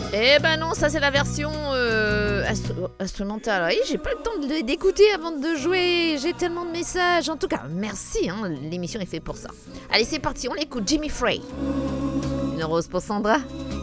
Eh ben non, ça c'est la version instrumentale. Oui, j'ai pas le temps d'écouter avant de jouer. J'ai tellement de messages. En tout cas, merci. L'émission est faite pour ça. Allez, c'est parti. On l'écoute. Jimmy Frey. Une rose pour Sandra.